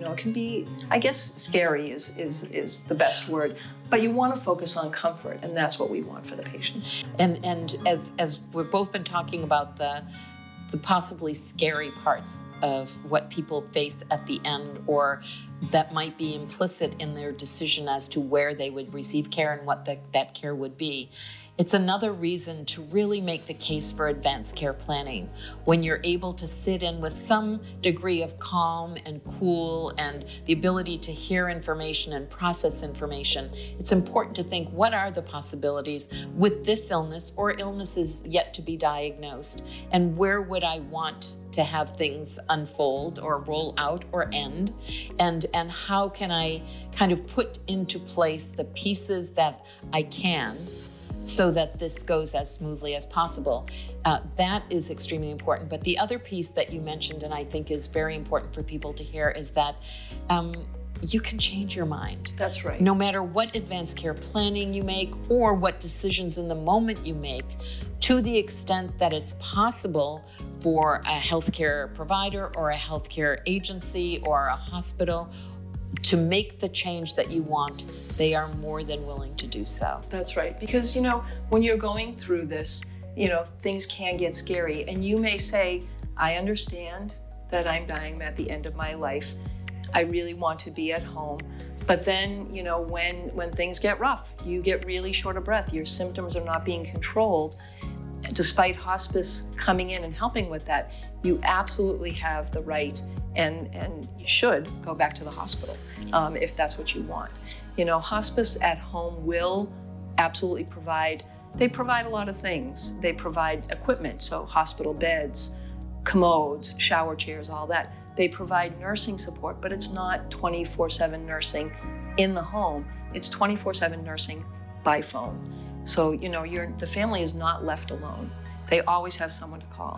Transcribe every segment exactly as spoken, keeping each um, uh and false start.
know, it can be, I guess scary is, is, is the best word, but you want to focus on comfort, and that's what we want for the patients. And and as as we've both been talking about the the possibly scary parts of what people face at the end, or that might be implicit in their decision as to where they would receive care and what the, that care would be. It's another reason to really make the case for advanced care planning. When you're able to sit in with some degree of calm and cool and the ability to hear information and process information, it's important to think, what are the possibilities with this illness or illnesses yet to be diagnosed? And where would I want to have things unfold or roll out or end? And, and how can I kind of put into place the pieces that I can so that this goes as smoothly as possible? Uh, that is extremely important. But the other piece that you mentioned, and I think is very important for people to hear, is that um, you can change your mind. That's right. No matter what advanced care planning you make or what decisions in the moment you make, to the extent that it's possible for a healthcare provider or a healthcare agency or a hospital to make the change that you want, they are more than willing to do so. That's right. Because, you know, when you're going through this, you know, things can get scary. And you may say, I understand that I'm dying at the end of my life. I really want to be at home. But then, you know, when, when things get rough, you get really short of breath, your symptoms are not being controlled. Despite hospice coming in and helping with that, you absolutely have the right and, and you should go back to the hospital um, if that's what you want. You know, hospice at home will absolutely provide, they provide a lot of things. They provide equipment, so hospital beds, commodes, shower chairs, all that. They provide nursing support, but it's not twenty-four seven nursing in the home. It's twenty-four seven nursing by phone. So, you know, you're, the family is not left alone. They always have someone to call.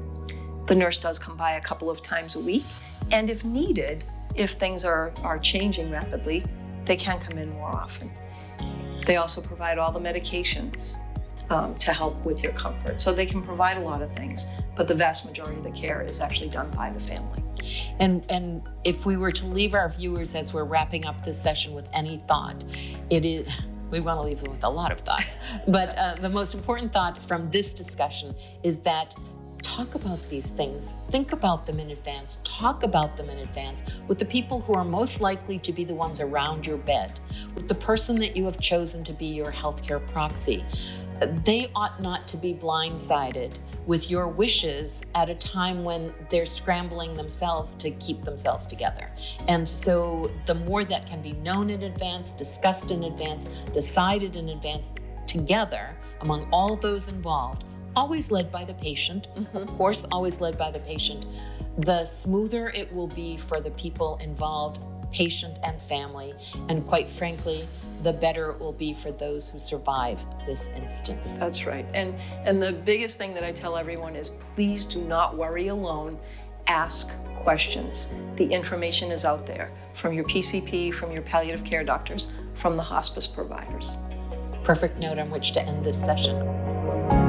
The nurse does come by a couple of times a week, and if needed, if things are, are changing rapidly, they can come in more often. They also provide all the medications um, to help with your comfort. So they can provide a lot of things, but the vast majority of the care is actually done by the family. And, and if we were to leave our viewers as we're wrapping up this session with any thought, it is, we want to leave them with a lot of thoughts, but uh, the most important thought from this discussion is that talk about these things, think about them in advance, talk about them in advance with the people who are most likely to be the ones around your bed, with the person that you have chosen to be your healthcare proxy. They ought not to be blindsided with your wishes at a time when they're scrambling themselves to keep themselves together. And so the more that can be known in advance, discussed in advance, decided in advance together among all those involved, always led by the patient, mm-hmm. of course, always led by the patient, the smoother it will be for the people involved, patient and family, and quite frankly, the better it will be for those who survive this instance. That's right. And, and the biggest thing that I tell everyone is, please do not worry alone. Ask questions. The information is out there from your P C P, from your palliative care doctors, from the hospice providers. Perfect note on which to end this session.